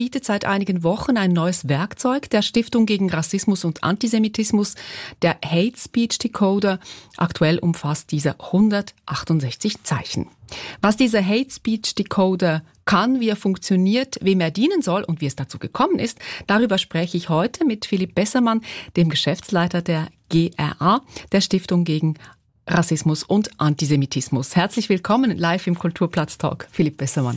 bietet seit einigen Wochen ein neues Werkzeug der Stiftung gegen Rassismus und Antisemitismus, der Hate Speech Decoder. Aktuell umfasst dieser 168 Zeichen. Was dieser Hate Speech Decoder kann, wie er funktioniert, wem er dienen soll und wie es dazu gekommen ist, darüber spreche ich heute mit Philipp Bessermann, dem Geschäftsleiter der GRA, der Stiftung gegen Rassismus und Antisemitismus. Herzlich willkommen live im Kulturplatz-Talk, Philipp Bessermann.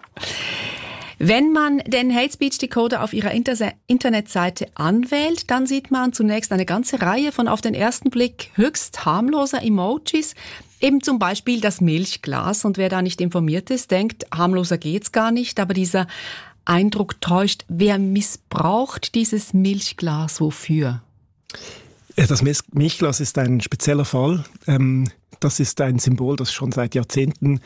Wenn man den Hate Speech Decoder auf Ihrer Internetseite anwählt, dann sieht man zunächst eine ganze Reihe von auf den ersten Blick höchst harmloser Emojis, eben zum Beispiel das Milchglas. Und wer da nicht informiert ist, denkt, harmloser geht's gar nicht, aber dieser Eindruck täuscht. Wer missbraucht dieses Milchglas wofür? Das Milchglas ist ein spezieller Fall. Das ist ein Symbol, das schon seit Jahrzehnten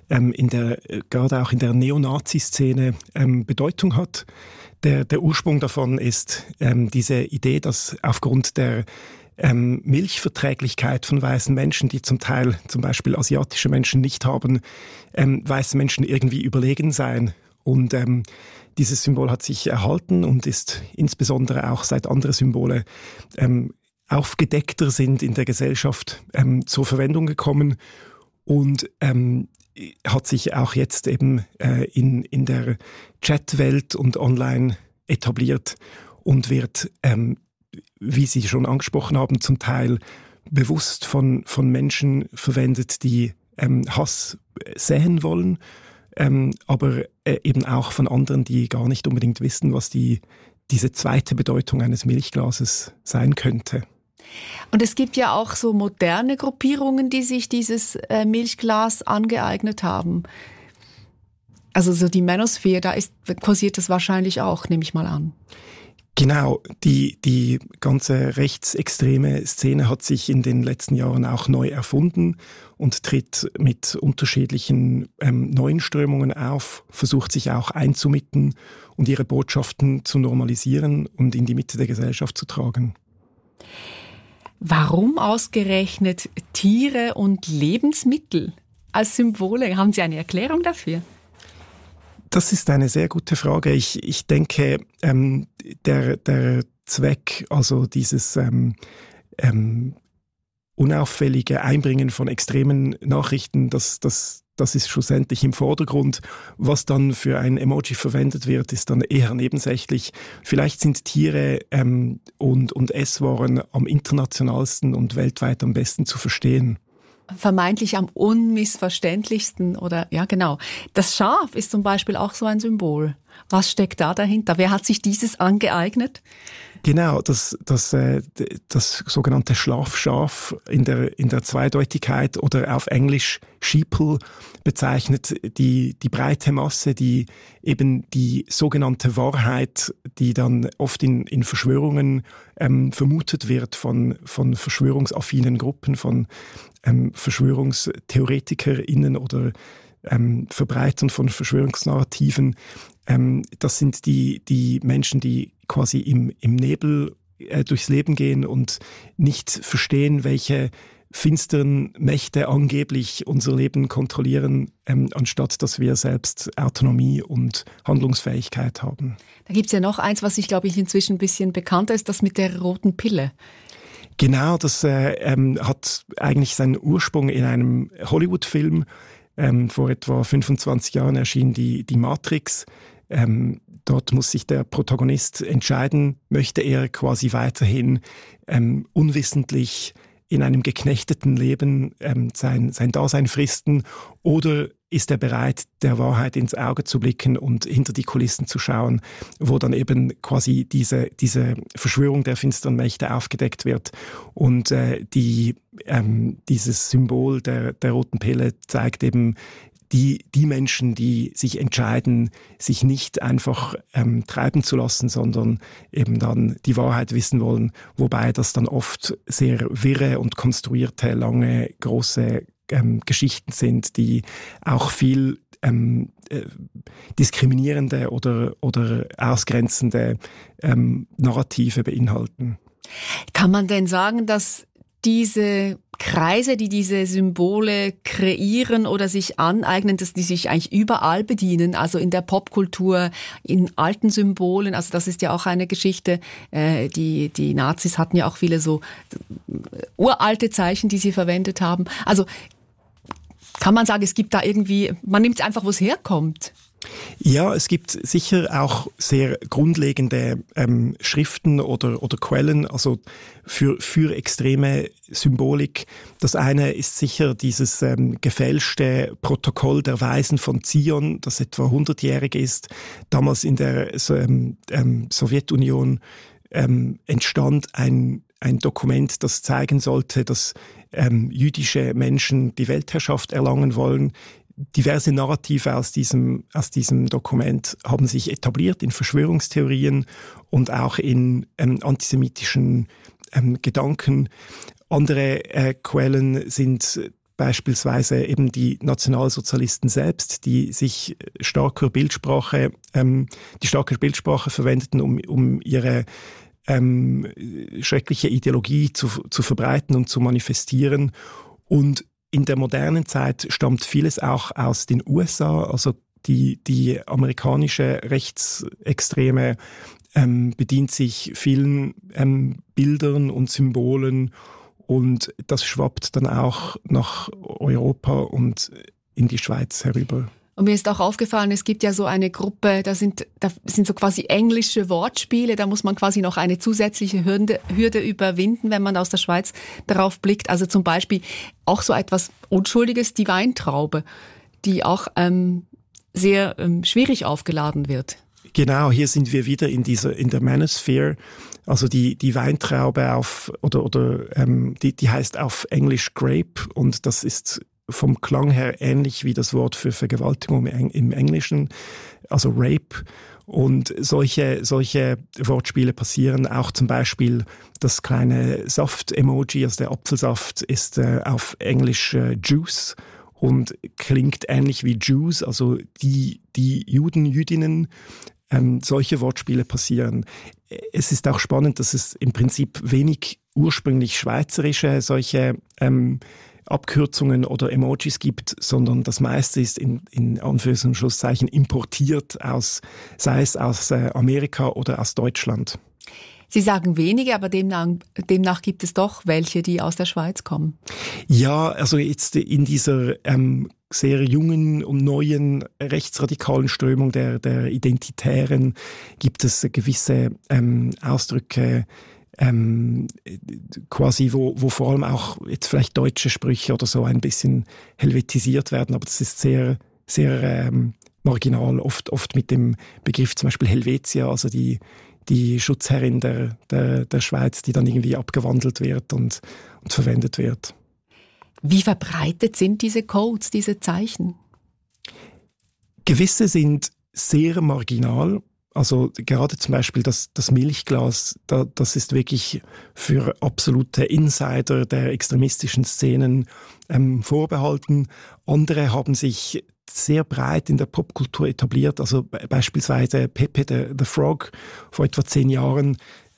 gerade auch in der Neonazi-Szene Bedeutung hat. Der Ursprung davon ist diese Idee, dass aufgrund der Milchverträglichkeit von weißen Menschen, die zum Teil zum Beispiel asiatische Menschen nicht haben, weiße Menschen irgendwie überlegen seien. Und dieses Symbol hat sich erhalten und ist insbesondere auch seit andere Symbole aufgedeckter sind in der Gesellschaft zur Verwendung gekommen und hat sich auch jetzt eben in der Chatwelt und online etabliert und wird, wie Sie schon angesprochen haben, zum Teil bewusst von Menschen verwendet, die Hass säen wollen, aber eben auch von anderen, die gar nicht unbedingt wissen, was diese zweite Bedeutung eines Milchglases sein könnte. Und es gibt ja auch so moderne Gruppierungen, die sich dieses Milchglas angeeignet haben. Also so die Manosphere, da kursiert das wahrscheinlich auch, nehme ich mal an. Genau, die ganze rechtsextreme Szene hat sich in den letzten Jahren auch neu erfunden und tritt mit unterschiedlichen neuen Strömungen auf, versucht sich auch einzumitten und ihre Botschaften zu normalisieren und in die Mitte der Gesellschaft zu tragen. Warum ausgerechnet Tiere und Lebensmittel als Symbole? Haben Sie eine Erklärung dafür? Das ist eine sehr gute Frage. Ich denke, der Zweck, also dieses unauffällige Einbringen von extremen Nachrichten, das ist schlussendlich im Vordergrund. Was dann für ein Emoji verwendet wird, ist dann eher nebensächlich. Vielleicht sind Tiere und Esswaren am internationalsten und weltweit am besten zu verstehen. Vermeintlich am unmissverständlichsten oder, ja genau. Das Schaf ist zum Beispiel auch so ein Symbol. Was steckt da dahinter? Wer hat sich dieses angeeignet? Genau, das sogenannte Schlafschaf in der Zweideutigkeit oder auf Englisch Sheeple bezeichnet die breite Masse, die eben die sogenannte Wahrheit, die dann oft in Verschwörungen vermutet wird von verschwörungsaffinen Gruppen, von VerschwörungstheoretikerInnen oder Verbreitern von Verschwörungsnarrativen. Das sind die Menschen, die quasi im Nebel durchs Leben gehen und nicht verstehen, welche finsteren Mächte angeblich unser Leben kontrollieren, anstatt dass wir selbst Autonomie und Handlungsfähigkeit haben. Da gibt's ja noch eins, was ich glaube inzwischen ein bisschen bekannter ist, das mit der roten Pille. Genau, das hat eigentlich seinen Ursprung in einem Hollywood-Film. Vor etwa 25 Jahren erschien die Matrix. Dort muss sich der Protagonist entscheiden, möchte er quasi weiterhin unwissentlich in einem geknechteten Leben sein Dasein fristen oder ist er bereit, der Wahrheit ins Auge zu blicken und hinter die Kulissen zu schauen, wo dann eben quasi diese Verschwörung der finsteren Mächte aufgedeckt wird. Und dieses Symbol der roten Pille zeigt eben die Menschen, die sich entscheiden, sich nicht einfach treiben zu lassen, sondern eben dann die Wahrheit wissen wollen, wobei das dann oft sehr wirre und konstruierte, lange, große Geschichten sind, die auch viel diskriminierende oder ausgrenzende Narrative beinhalten. Kann man denn sagen, dass diese Kreise, die diese Symbole kreieren oder sich aneignen, dass die sich eigentlich überall bedienen, also in der Popkultur, in alten Symbolen, also das ist ja auch eine Geschichte, die Nazis hatten ja auch viele so uralte Zeichen, die sie verwendet haben. Also kann man sagen, es gibt da irgendwie, man nimmt es einfach, wo es herkommt. Ja, es gibt sicher auch sehr grundlegende Schriften oder Quellen, also für extreme Symbolik. Das eine ist sicher dieses gefälschte Protokoll der Weisen von Zion, das etwa 100-jährig ist. Damals in der Sowjetunion entstand ein Dokument, das zeigen sollte, dass jüdische Menschen die Weltherrschaft erlangen wollen. Diverse Narrative aus diesem Dokument haben sich etabliert in Verschwörungstheorien und auch in antisemitischen Gedanken. Andere Quellen sind beispielsweise eben die Nationalsozialisten selbst, die sich die starke Bildsprache verwendeten, um ihre schreckliche Ideologie zu verbreiten und zu manifestieren. Und in der modernen Zeit stammt vieles auch aus den USA, also die amerikanische Rechtsextreme bedient sich vielen Bildern und Symbolen und das schwappt dann auch nach Europa und in die Schweiz herüber. Und mir ist auch aufgefallen, es gibt ja so eine Gruppe, da sind so quasi englische Wortspiele, da muss man quasi noch eine zusätzliche Hürde überwinden, wenn man aus der Schweiz darauf blickt. Also zum Beispiel auch so etwas Unschuldiges, die Weintraube, die auch sehr schwierig aufgeladen wird. Genau, hier sind wir wieder in der Manosphere. Also die Weintraube die heißt auf Englisch Grape und das ist vom Klang her ähnlich wie das Wort für Vergewaltigung im Englischen, also Rape. Und solche Wortspiele passieren auch zum Beispiel das kleine Saft-Emoji, also der Apfelsaft ist auf Englisch Juice und klingt ähnlich wie Jews, also die Juden, Jüdinnen. Solche Wortspiele passieren. Es ist auch spannend, dass es im Prinzip wenig ursprünglich schweizerische solche Abkürzungen oder Emojis gibt, sondern das meiste ist in Anführungs- und Schlusszeichen importiert sei es aus Amerika oder aus Deutschland. Sie sagen wenige, aber demnach gibt es doch welche, die aus der Schweiz kommen. Ja, also jetzt in dieser sehr jungen und neuen rechtsradikalen Strömung der Identitären gibt es gewisse Ausdrücke, quasi, wo vor allem auch jetzt vielleicht deutsche Sprüche oder so ein bisschen helvetisiert werden, aber das ist sehr, sehr marginal, oft mit dem Begriff zum Beispiel Helvetia, also die Schutzherrin der Schweiz, die dann irgendwie abgewandelt wird und verwendet wird. Wie verbreitet sind diese Codes, diese Zeichen? Gewisse sind sehr marginal. Also gerade zum Beispiel das Milchglas, das ist wirklich für absolute Insider der extremistischen Szenen vorbehalten. Andere haben sich sehr breit in der Popkultur etabliert. Also beispielsweise Pepe the Frog vor etwa 10 Jahren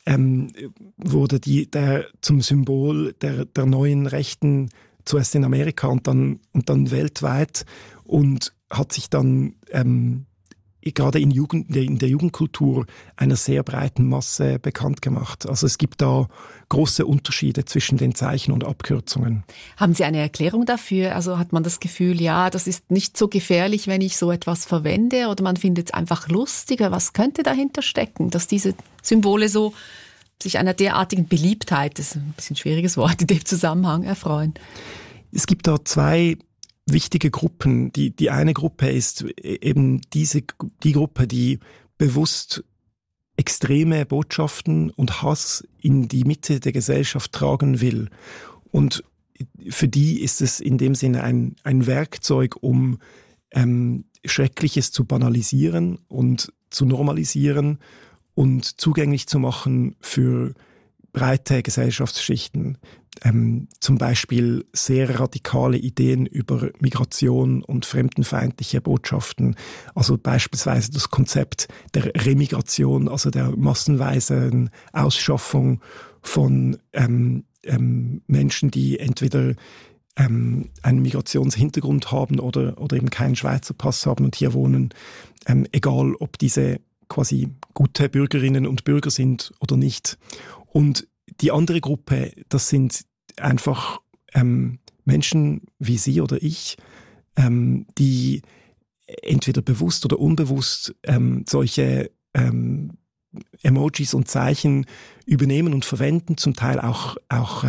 wurde der zum Symbol der neuen Rechten zuerst in Amerika und dann weltweit und hat sich dann gerade in der Jugendkultur einer sehr breiten Masse bekannt gemacht. Also es gibt da große Unterschiede zwischen den Zeichen und Abkürzungen. Haben Sie eine Erklärung dafür? Also hat man das Gefühl, ja, das ist nicht so gefährlich, wenn ich so etwas verwende, oder man findet es einfach lustiger? Was könnte dahinter stecken, dass diese Symbole so sich einer derartigen Beliebtheit, das ist ein bisschen ein schwieriges Wort in dem Zusammenhang, erfreuen? Es gibt da zwei wichtige Gruppen. Die eine Gruppe ist eben die Gruppe, die bewusst extreme Botschaften und Hass in die Mitte der Gesellschaft tragen will. Und für die ist es in dem Sinne ein Werkzeug, um Schreckliches zu banalisieren und zu normalisieren und zugänglich zu machen für breite Gesellschaftsschichten. Zum Beispiel sehr radikale Ideen über Migration und fremdenfeindliche Botschaften. Also beispielsweise das Konzept der Remigration, also der massenweisen Ausschaffung von Menschen, die entweder einen Migrationshintergrund haben oder eben keinen Schweizer Pass haben und hier wohnen, egal ob diese quasi gute Bürgerinnen und Bürger sind oder nicht. Und die andere Gruppe, das sind einfach Menschen wie Sie oder ich, die entweder bewusst oder unbewusst solche Emojis und Zeichen übernehmen und verwenden, zum Teil auch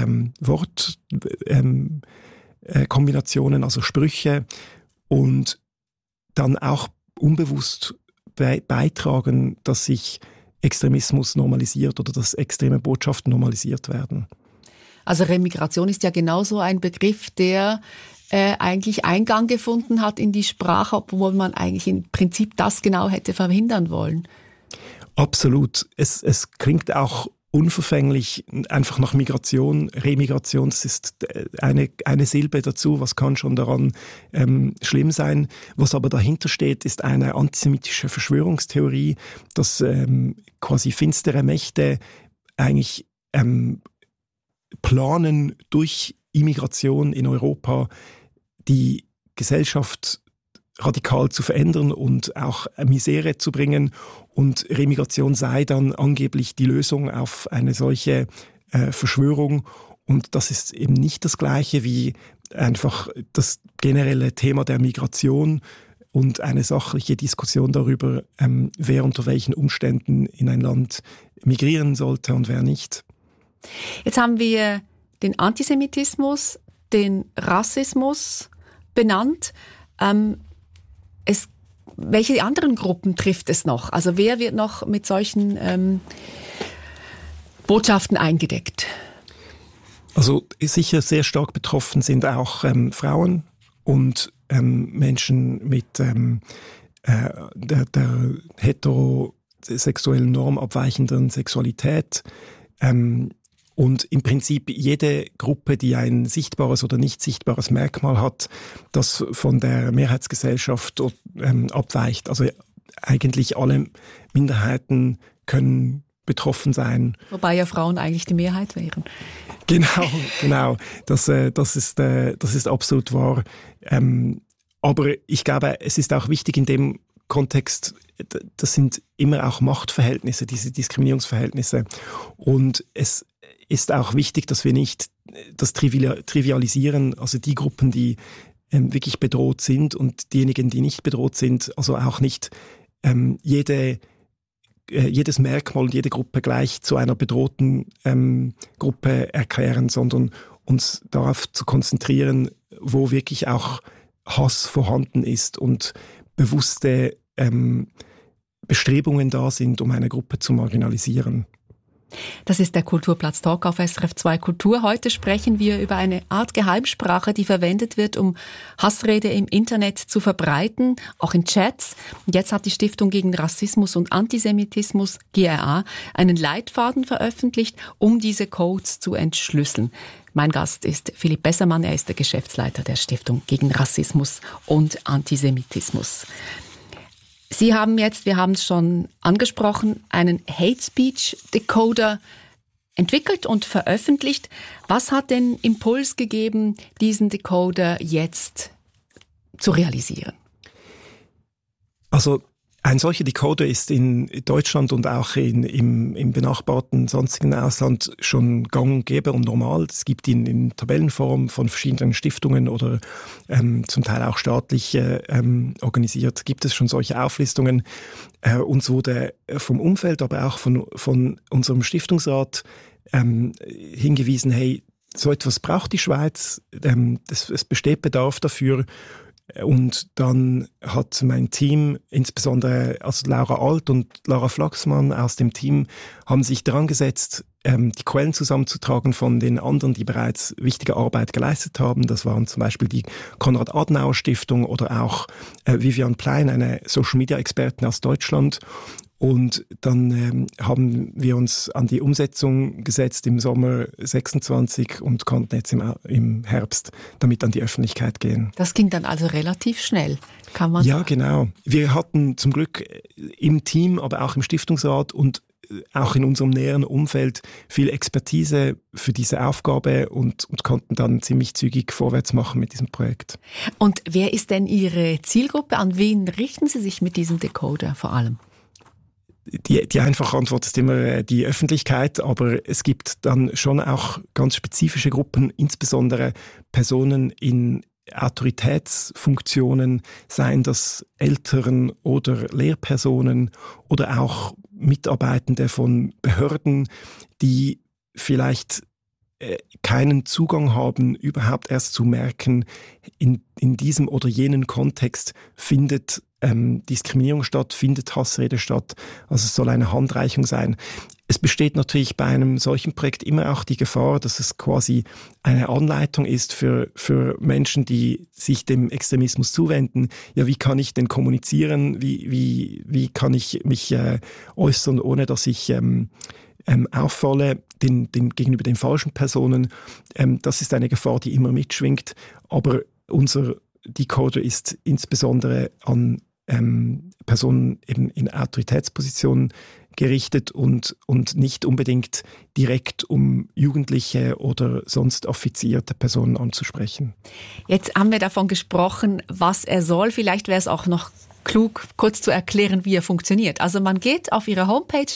Wortkombinationen, also Sprüche, und dann auch unbewusst beitragen, dass sich Extremismus normalisiert oder dass extreme Botschaften normalisiert werden. Also Remigration ist ja genauso ein Begriff, der eigentlich Eingang gefunden hat in die Sprache, obwohl man eigentlich im Prinzip das genau hätte verhindern wollen. Absolut. Es klingt auch unverfänglich einfach nach Migration, Remigration. Das ist eine Silbe dazu. Was kann schon daran schlimm sein? Was aber dahinter steht, ist eine antisemitische Verschwörungstheorie, dass quasi finstere Mächte eigentlich planen, durch Immigration in Europa die Gesellschaft radikal zu verändern und auch Misere zu bringen. Und Remigration sei dann angeblich die Lösung auf eine solche Verschwörung. Und das ist eben nicht das Gleiche wie einfach das generelle Thema der Migration und eine sachliche Diskussion darüber, wer unter welchen Umständen in ein Land migrieren sollte und wer nicht. Jetzt haben wir den Antisemitismus, den Rassismus benannt. Welche anderen Gruppen trifft es noch? Also wer wird noch mit solchen Botschaften eingedeckt? Also sicher sehr stark betroffen sind auch Frauen und Menschen mit der heterosexuellen Norm abweichenden Sexualität. Und im Prinzip jede Gruppe, die ein sichtbares oder nicht sichtbares Merkmal hat, das von der Mehrheitsgesellschaft abweicht. Also eigentlich alle Minderheiten können betroffen sein. Wobei ja Frauen eigentlich die Mehrheit wären. Genau. Das ist absolut wahr. Aber ich glaube, es ist auch wichtig in dem Kontext, das sind immer auch Machtverhältnisse, diese Diskriminierungsverhältnisse. Und es ist auch wichtig, dass wir nicht das trivialisieren, also die Gruppen, die wirklich bedroht sind und diejenigen, die nicht bedroht sind, also auch nicht jedes Merkmal und jede Gruppe gleich zu einer bedrohten Gruppe erklären, sondern uns darauf zu konzentrieren, wo wirklich auch Hass vorhanden ist und bewusste Bestrebungen da sind, um eine Gruppe zu marginalisieren. Das ist der Kulturplatz Talk auf SRF 2 Kultur. Heute sprechen wir über eine Art Geheimsprache, die verwendet wird, um Hassrede im Internet zu verbreiten, auch in Chats. Und jetzt hat die Stiftung gegen Rassismus und Antisemitismus, GRA, einen Leitfaden veröffentlicht, um diese Codes zu entschlüsseln. Mein Gast ist Philipp Bessermann, er ist der Geschäftsleiter der Stiftung gegen Rassismus und Antisemitismus. Sie haben jetzt, wir haben es schon angesprochen, einen Hate Speech Decoder entwickelt und veröffentlicht. Was hat den Impuls gegeben, diesen Decoder jetzt zu realisieren? Also ein solcher Decoder ist in Deutschland und auch im benachbarten sonstigen Ausland schon gang und gäbe und normal. Es gibt ihn in Tabellenform von verschiedenen Stiftungen oder zum Teil auch staatlich organisiert. Gibt es schon solche Auflistungen. Uns wurde vom Umfeld, aber auch von unserem Stiftungsrat hingewiesen, hey, so etwas braucht die Schweiz. Es besteht Bedarf dafür. Und dann hat mein Team, insbesondere also Laura Alt und Lara Flachsmann aus dem Team, haben sich daran gesetzt, die Quellen zusammenzutragen von den anderen, die bereits wichtige Arbeit geleistet haben. Das waren zum Beispiel die Konrad-Adenauer-Stiftung oder auch Vivian Plein, eine Social-Media-Expertin aus Deutschland. Und dann haben wir uns an die Umsetzung gesetzt im Sommer 26 und konnten jetzt im Herbst damit an die Öffentlichkeit gehen. Das ging dann also relativ schnell, kann man sagen. Ja, genau. Wir hatten zum Glück im Team, aber auch im Stiftungsrat und auch in unserem näheren Umfeld viel Expertise für diese Aufgabe und konnten dann ziemlich zügig vorwärts machen mit diesem Projekt. Und wer ist denn Ihre Zielgruppe? An wen richten Sie sich mit diesem Decoder vor allem? Die einfache Antwort ist immer die Öffentlichkeit, aber es gibt dann schon auch ganz spezifische Gruppen, insbesondere Personen in Autoritätsfunktionen, seien das Eltern oder Lehrpersonen oder auch Mitarbeitende von Behörden, die vielleicht keinen Zugang haben, überhaupt erst zu merken, in diesem oder jenen Kontext findet Diskriminierung statt, findet Hassrede statt. Also es soll eine Handreichung sein. Es besteht natürlich bei einem solchen Projekt immer auch die Gefahr, dass es quasi eine Anleitung ist für Menschen, die sich dem Extremismus zuwenden. Ja, wie kann ich denn kommunizieren? Wie kann ich mich äußern, ohne dass ich auffalle gegenüber den falschen Personen? Das ist eine Gefahr, die immer mitschwingt. Aber unser Decoder ist insbesondere an Personen eben in Autoritätspositionen gerichtet und nicht unbedingt direkt um Jugendliche oder sonst affizierte Personen anzusprechen. Jetzt haben wir davon gesprochen, was er soll. Vielleicht wäre es auch noch klug, kurz zu erklären, wie er funktioniert. Also man geht auf Ihre Homepage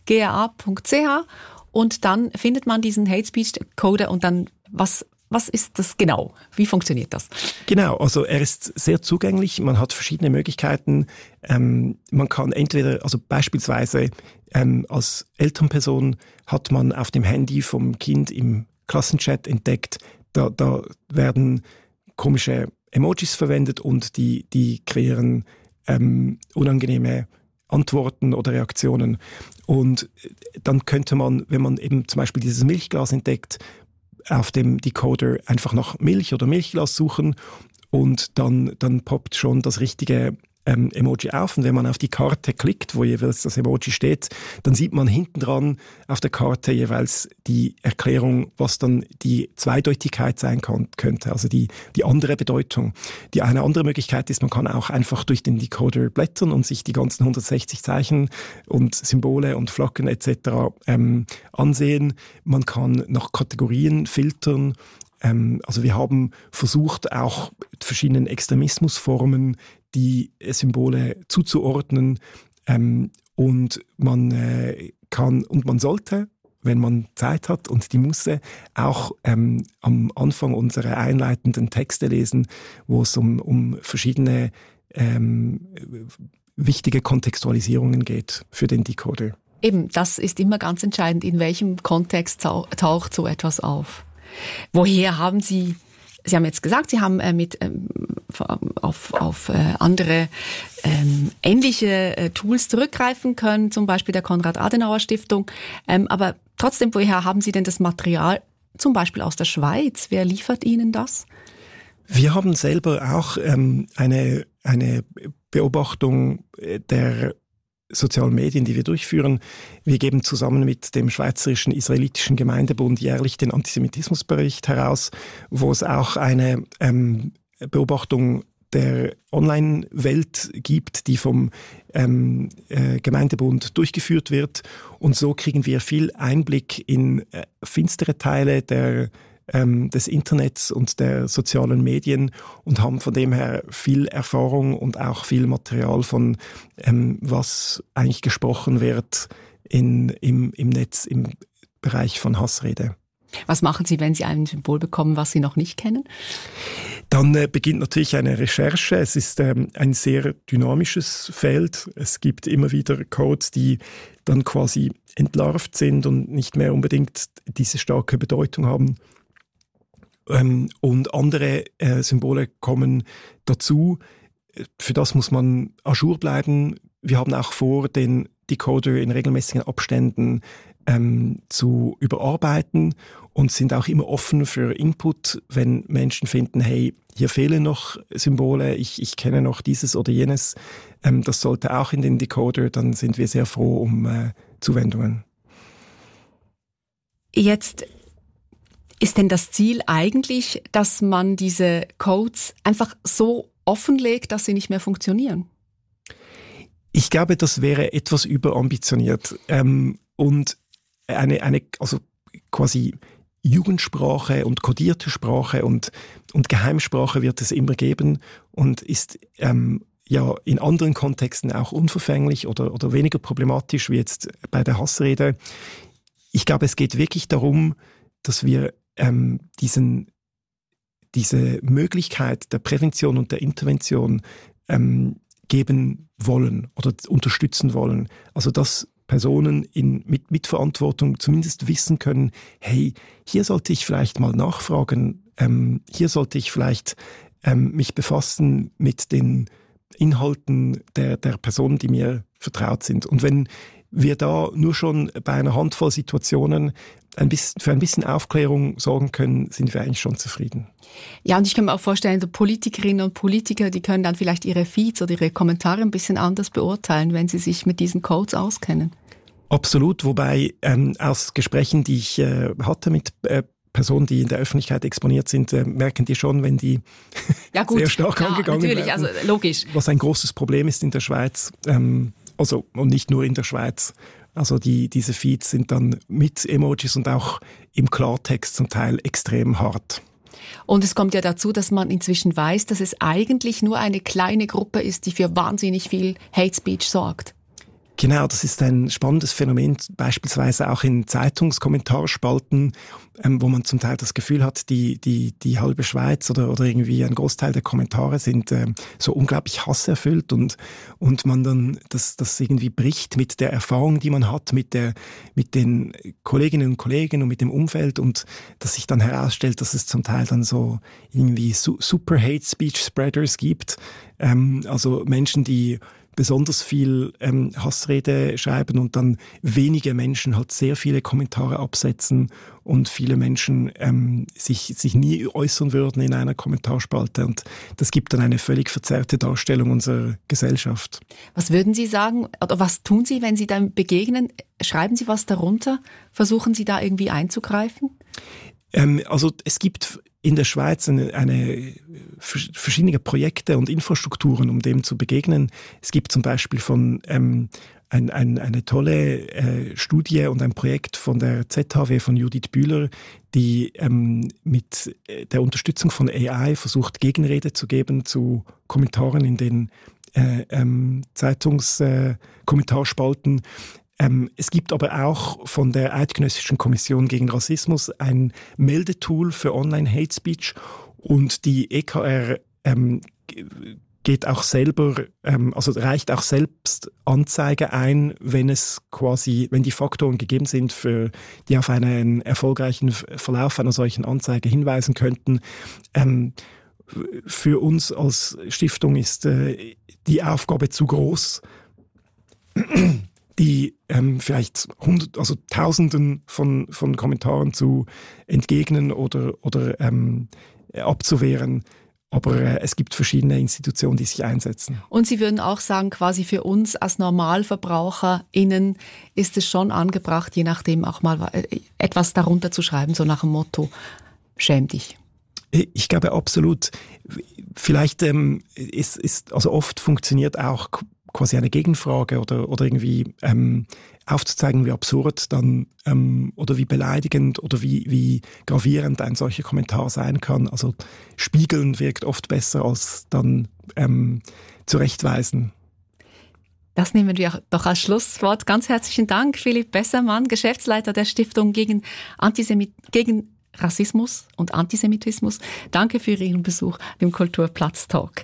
gaa.ch und dann findet man diesen Hate Speech Decoder und dann was ist das genau? Wie funktioniert das? Genau, also er ist sehr zugänglich. Man hat verschiedene Möglichkeiten. Man kann entweder, also beispielsweise als Elternperson hat man auf dem Handy vom Kind im Klassenchat entdeckt, da werden komische Emojis verwendet und die kreieren unangenehme Antworten oder Reaktionen. Und dann könnte man, wenn man eben zum Beispiel dieses Milchglas entdeckt, auf dem Decoder einfach nach Milch oder Milchglas suchen und dann poppt schon das richtige Emoji auf. Und wenn man auf die Karte klickt, wo jeweils das Emoji steht, dann sieht man hinten dran auf der Karte jeweils die Erklärung, was dann die Zweideutigkeit sein könnte, also die andere Bedeutung. Eine andere Möglichkeit ist, man kann auch einfach durch den Decoder blättern und sich die ganzen 160 Zeichen und Symbole und Flaggen etc. ansehen. Man kann nach Kategorien filtern. Also wir haben versucht, auch verschiedenen Extremismusformen die Symbole zuzuordnen, und man sollte, wenn man Zeit hat und die Muße, auch am Anfang unsere einleitenden Texte lesen, wo es um verschiedene wichtige Kontextualisierungen geht für den Decoder. Eben, das ist immer ganz entscheidend, in welchem Kontext taucht so etwas auf. Woher haben Sie haben jetzt gesagt, Sie haben auf andere ähnliche Tools zurückgreifen können, zum Beispiel der Konrad-Adenauer-Stiftung. Aber trotzdem, woher haben Sie denn das Material, zum Beispiel aus der Schweiz? Wer liefert Ihnen das? Wir haben selber auch eine Beobachtung der sozialen Medien, die wir durchführen. Wir geben zusammen mit dem Schweizerischen Israelitischen Gemeindebund jährlich den Antisemitismusbericht heraus, wo es auch eine Beobachtung der Online-Welt gibt, die vom Gemeindebund durchgeführt wird. Und so kriegen wir viel Einblick in finstere Teile des Internets und der sozialen Medien und haben von dem her viel Erfahrung und auch viel Material von was eigentlich gesprochen wird im Netz, im Bereich von Hassrede. Was machen Sie, wenn Sie ein Symbol bekommen, was Sie noch nicht kennen? Dann beginnt natürlich eine Recherche. Es ist ein sehr dynamisches Feld. Es gibt immer wieder Codes, die dann quasi entlarvt sind und nicht mehr unbedingt diese starke Bedeutung haben. Und andere Symbole kommen dazu. Für das muss man à jour bleiben. Wir haben auch vor, den Decoder in regelmäßigen Abständen zu überarbeiten und sind auch immer offen für Input, wenn Menschen finden, hey, hier fehlen noch Symbole, ich kenne noch dieses oder jenes. Das sollte auch in den Decoder, dann sind wir sehr froh um Zuwendungen. Jetzt ist denn das Ziel eigentlich, dass man diese Codes einfach so offenlegt, dass sie nicht mehr funktionieren? Ich glaube, das wäre etwas überambitioniert. und also quasi Jugendsprache und kodierte Sprache und Geheimsprache wird es immer geben und ist ja in anderen Kontexten auch unverfänglich oder weniger problematisch wie jetzt bei der Hassrede. Ich glaube, es geht wirklich darum, dass wir diese Möglichkeit der Prävention und der Intervention geben wollen oder unterstützen wollen. Also dass Personen mit Verantwortung zumindest wissen können, hey, hier sollte ich vielleicht mal nachfragen, hier sollte ich vielleicht mich befassen mit den Inhalten der Personen, die mir vertraut sind. Und wenn wir da nur schon bei einer Handvoll Situationen für ein bisschen Aufklärung sorgen können, sind wir eigentlich schon zufrieden. Ja, und ich kann mir auch vorstellen, so Politikerinnen und Politiker, die können dann vielleicht ihre Feeds oder ihre Kommentare ein bisschen anders beurteilen, wenn sie sich mit diesen Codes auskennen. Absolut, wobei aus Gesprächen, die ich hatte mit Personen, die in der Öffentlichkeit exponiert sind, merken die schon, wenn die sehr stark angegangen werden. Also logisch. Was ein großes Problem ist in der Schweiz, und nicht nur in der Schweiz. Also diese Feeds sind dann mit Emojis und auch im Klartext zum Teil extrem hart. Und es kommt ja dazu, dass man inzwischen weiß, dass es eigentlich nur eine kleine Gruppe ist, die für wahnsinnig viel Hate Speech sorgt. Genau, das ist ein spannendes Phänomen, beispielsweise auch in Zeitungskommentarspalten, wo man zum Teil das Gefühl hat, die halbe Schweiz oder irgendwie ein Großteil der Kommentare sind so unglaublich hasserfüllt und man dann das irgendwie bricht mit der Erfahrung, die man hat, mit den Kolleginnen und Kollegen und mit dem Umfeld und dass sich dann herausstellt, dass es zum Teil dann so irgendwie super Hate Speech Spreaders gibt, also Menschen, die besonders viel Hassrede schreiben und dann wenige Menschen halt sehr viele Kommentare absetzen und viele Menschen sich nie äußern würden in einer Kommentarspalte. Und das gibt dann eine völlig verzerrte Darstellung unserer Gesellschaft. Was würden Sie sagen, oder was tun Sie, wenn Sie dann begegnen? Schreiben Sie was darunter? Versuchen Sie da irgendwie einzugreifen? Also es gibt in der Schweiz verschiedene Projekte und Infrastrukturen, um dem zu begegnen. Es gibt zum Beispiel eine tolle Studie und ein Projekt von der ZHW von Judith Bühler, die mit der Unterstützung von AI versucht, Gegenrede zu geben zu Kommentaren in den Zeitungskommentarspalten. Es gibt aber auch von der Eidgenössischen Kommission gegen Rassismus ein Meldetool für Online-Hate Speech und die EKR geht auch selber, also reicht auch selbst Anzeige ein, wenn die Faktoren gegeben sind, die auf einen erfolgreichen Verlauf einer solchen Anzeige hinweisen könnten. Für uns als Stiftung ist die Aufgabe zu groß, die vielleicht Tausenden von Kommentaren zu entgegnen oder abzuwehren. Aber es gibt verschiedene Institutionen, die sich einsetzen. Und Sie würden auch sagen, quasi für uns als NormalverbraucherInnen ist es schon angebracht, je nachdem auch mal etwas darunter zu schreiben, so nach dem Motto, schäm dich. Ich glaube absolut. Vielleicht also oft funktioniert auch quasi eine Gegenfrage oder irgendwie aufzuzeigen, wie absurd dann oder wie beleidigend oder wie gravierend ein solcher Kommentar sein kann. Also spiegeln wirkt oft besser als dann zurechtweisen. Das nehmen wir doch als Schlusswort. Ganz herzlichen Dank, Philipp Bessermann, Geschäftsleiter der Stiftung gegen Rassismus und Antisemitismus. Danke für Ihren Besuch im Kulturplatz-Talk.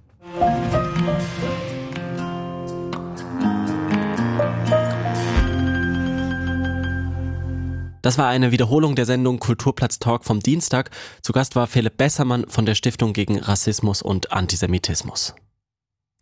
Das war eine Wiederholung der Sendung Kulturplatz-Talk vom Dienstag. Zu Gast war Philipp Bessermann von der Stiftung gegen Rassismus und Antisemitismus.